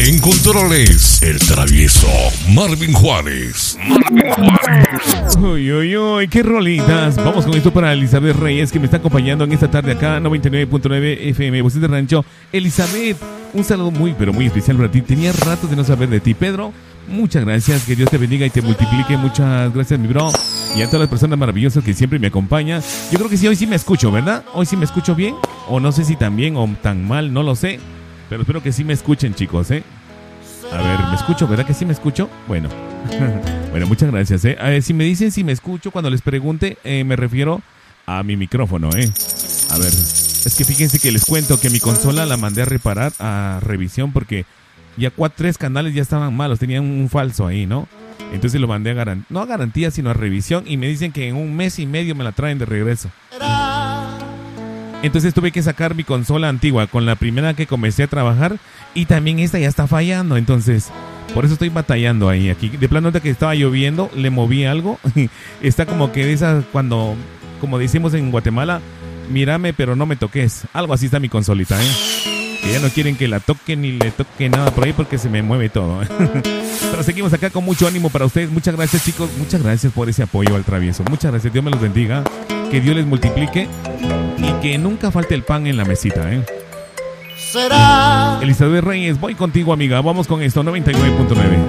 En controles, el travieso Marvin Juárez. Uy, uy, uy, qué rolitas. Vamos con esto para Elizabeth Reyes, que me está acompañando en esta tarde acá, 99.9 FM, Voces de Rancho. Elizabeth, un saludo muy, pero muy especial para ti. Tenía rato de no saber de ti. Pedro, muchas gracias, que Dios te bendiga y te multiplique. Muchas gracias, mi bro. Y a todas las personas maravillosas que siempre me acompañan. Yo creo que sí, hoy sí me escucho, ¿verdad? Hoy sí me escucho bien, o no sé si tan bien o tan mal, no lo sé. Pero espero que sí me escuchen, chicos, ¿eh? A ver, ¿me escucho? ¿Verdad que sí me escucho? Bueno, bueno, muchas gracias, ¿eh? A ver, si me dicen si me escucho cuando les pregunte, me refiero a mi micrófono, ¿eh? A ver, es que fíjense que les cuento que mi consola la mandé a reparar, a revisión, porque ya 3 canales ya estaban malos, tenían un falso ahí, ¿no? Entonces lo mandé a no a garantía, sino a revisión, y me dicen que en 1 mes y medio me la traen de regreso. Entonces tuve que sacar mi consola antigua con la primera que comencé a trabajar, y también esta ya está fallando. Entonces por eso estoy batallando ahí. Aquí de plano, de que estaba lloviendo, le moví algo. Está como que de esas, cuando, como decimos en Guatemala, mírame pero no me toques. Algo así está mi consolita, que ya no quieren que la toque ni le toque nada por ahí porque se me mueve todo. Pero seguimos acá con mucho ánimo para ustedes. Muchas gracias, chicos, muchas gracias por ese apoyo al travieso. Muchas gracias, Dios me los bendiga, que Dios les multiplique y que nunca falte el pan en la mesita, ¿Será? Elizabeth Reyes, voy contigo, amiga. Vamos con esto, 99.9.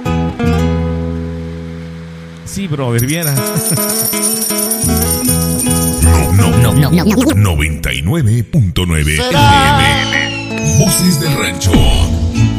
Sí, brother, vieras. No. 99.9 FM. Voces del Rancho.